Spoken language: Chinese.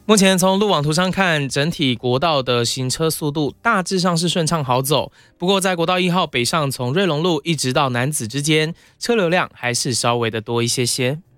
目前从路网图上看，整体国道的行车速度大致上是顺畅好走，不过在国道1号北上从瑞隆路一直到楠梓之间，车流量还是稍微的多一些些。